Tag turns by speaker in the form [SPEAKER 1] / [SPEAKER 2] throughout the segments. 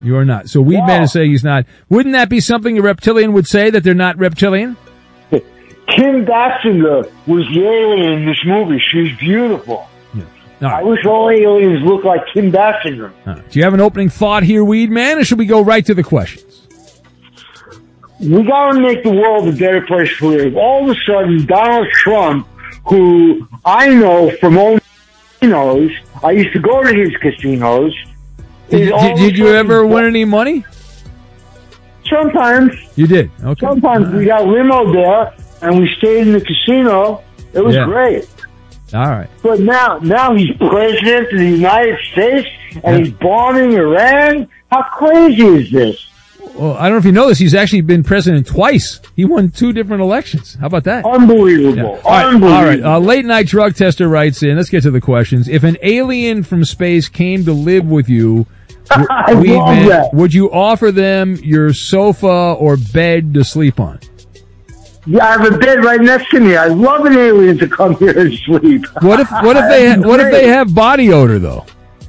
[SPEAKER 1] You are not. So Weedman is saying he's not. Wouldn't that be something a reptilian would say, that they're not reptilian?
[SPEAKER 2] Kim Basinger was the alien in this movie. She's beautiful.
[SPEAKER 1] Yeah. Right.
[SPEAKER 2] I wish all aliens looked like Kim Basinger.
[SPEAKER 1] Do you have an opening thought here, Weedman, or should we go right to the questions?
[SPEAKER 2] We got to make the world a better place to live. All of a sudden, Donald Trump, who I know from all casinos, I used to go to his casinos.
[SPEAKER 1] Did you ever win any money?
[SPEAKER 2] Sometimes.
[SPEAKER 1] You did? Okay.
[SPEAKER 2] Sometimes we got limo there, and we stayed in the casino. It was great.
[SPEAKER 1] All right.
[SPEAKER 2] But now he's president of the United States, and he's bombing Iran? How crazy is this?
[SPEAKER 1] Well, I don't know if you know this. He's actually been president twice. He won 2 different elections. How about that?
[SPEAKER 2] Unbelievable.
[SPEAKER 1] Yeah.
[SPEAKER 2] Unbelievable.
[SPEAKER 1] All right. Late Night Drug Tester writes in. Let's get to the questions. If an alien from space came to live with you, would you offer them your sofa or bed to sleep on?
[SPEAKER 2] Yeah, I have a bed right next to me. I'd love an alien to come here and sleep.
[SPEAKER 1] What if they have body odor though?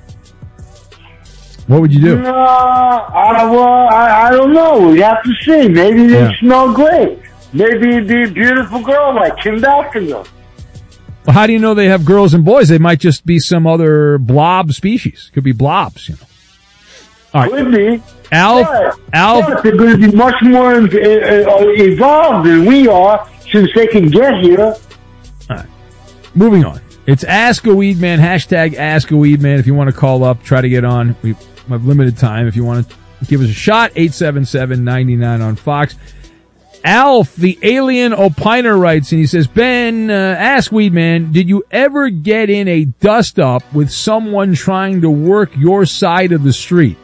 [SPEAKER 1] What would you do?
[SPEAKER 2] I don't know. We'd have to see. Maybe they smell great. Maybe it'd be a beautiful girl like Kim Basinger.
[SPEAKER 1] Well, how do you know they have girls and boys? They might just be some other blob species. Could be blobs, you know. All right.
[SPEAKER 2] Could be.
[SPEAKER 1] Alf,
[SPEAKER 2] they're going to be much more evolved than we are since they can get here.
[SPEAKER 1] All right. Moving on. It's Ask a Weedman, hashtag Ask a Weedman. If you want to call up, try to get on. We have limited time. If you want to give us a shot, 877-99 on Fox. Alf, the alien opiner, writes, and he says, Ben, Ask Weedman, did you ever get in a dust-up with someone trying to work your side of the street?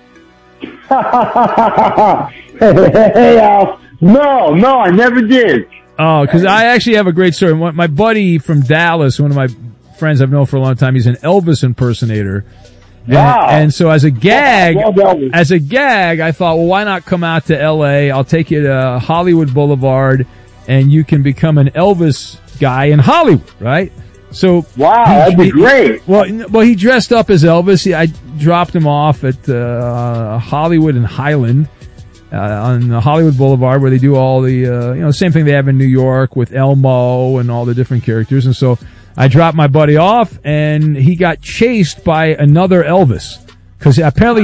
[SPEAKER 2] Hey, Alf. No, I never did.
[SPEAKER 1] Oh, because I actually have a great story. My buddy from Dallas, one of my friends I've known for a long time, he's an Elvis impersonator.
[SPEAKER 2] Wow.
[SPEAKER 1] And so as a gag, I thought, well, why not come out to L.A.? I'll take you to Hollywood Boulevard, and you can become an Elvis guy in Hollywood, right? So
[SPEAKER 2] wow, that'd be great.
[SPEAKER 1] Well, he dressed up as Elvis. I dropped him off at Hollywood and Highland on Hollywood Boulevard, where they do all the same thing they have in New York with Elmo and all the different characters. And so I dropped my buddy off, and he got chased by another Elvis. Because apparently,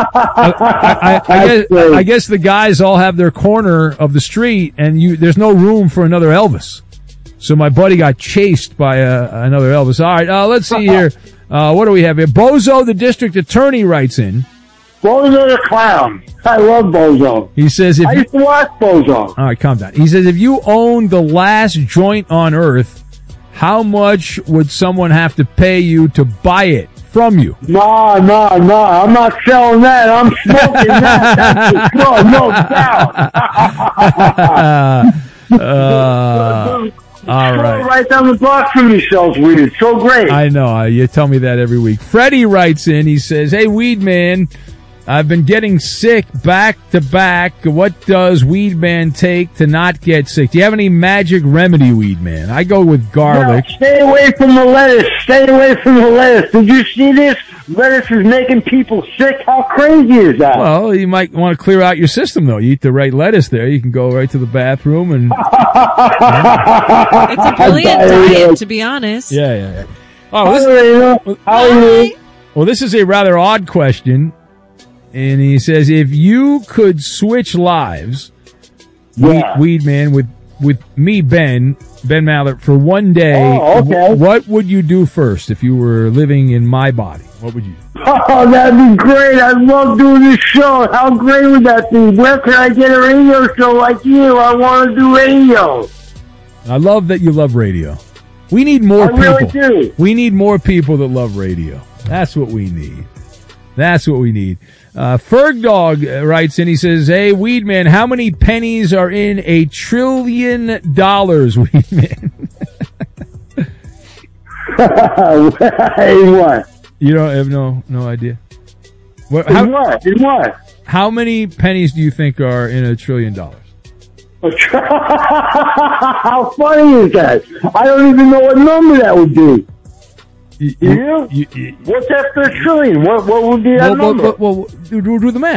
[SPEAKER 1] I guess the guys all have their corner of the street, and there's no room for another Elvis. So my buddy got chased by another Elvis. All right, let's see here. What do we have here? Bozo, the district attorney, writes in.
[SPEAKER 2] Bozo the clown. I love Bozo.
[SPEAKER 1] He says,
[SPEAKER 2] I used to watch Bozo.
[SPEAKER 1] All right, calm down. He says, if you owned the last joint on Earth, how much would someone have to pay you to buy it from you?
[SPEAKER 2] No, I'm not selling that. I'm smoking that. That's for sure, no doubt.
[SPEAKER 1] All right.
[SPEAKER 2] Right down the block from me sells weed. It's so great.
[SPEAKER 1] I know. You tell me that every week. Freddie writes in. He says, hey, Weed Man, I've been getting sick back to back. What does Weed Man take to not get sick? Do you have any magic remedy, Weed Man? I go with garlic.
[SPEAKER 2] No, stay away from the lettuce. Stay away from the lettuce. Did you see this? Lettuce is making people sick. How crazy is that?
[SPEAKER 1] Well, you might want to clear out your system, though. You eat the right lettuce there. You can go right to the bathroom and...
[SPEAKER 3] It's a brilliant diet, to be honest.
[SPEAKER 1] Yeah.
[SPEAKER 2] Well,
[SPEAKER 1] this is a rather odd question. And he says, if you could switch lives, Weed Man, with me, Ben Maller, for one day, what would you do first if you were living in my body? What would you do?
[SPEAKER 2] Oh, that'd be great. I'd love doing this show. How great would that be? Where can I get a radio show like you? I want to do radio.
[SPEAKER 1] I love that you love radio. We need more people.
[SPEAKER 2] Really do.
[SPEAKER 1] We need more people that love radio. That's what we need. Ferg Dog writes in, he says, hey, Weed Man, how many pennies are in $1 trillion, Weed Man?
[SPEAKER 2] In what?
[SPEAKER 1] You don't have no idea?
[SPEAKER 2] In what?
[SPEAKER 1] How many pennies do you think are in $1 trillion?
[SPEAKER 2] How funny is that? I don't even know what number that would be. Do you? What's after a trillion? What would be that number?
[SPEAKER 1] Well, do the math.